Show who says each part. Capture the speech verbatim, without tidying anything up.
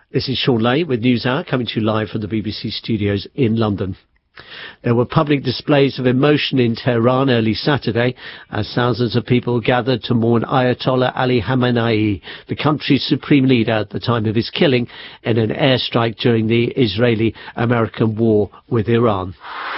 Speaker 1: This is Sean Lane with NewsHour, coming to you live from the B B C studios in London. There were public displays of emotion in Tehran early Saturday as thousands of people gathered to mourn Ayatollah Ali Khamenei, the country's supreme leader at the time of his killing in an airstrike during the Israeli-American war with Iran.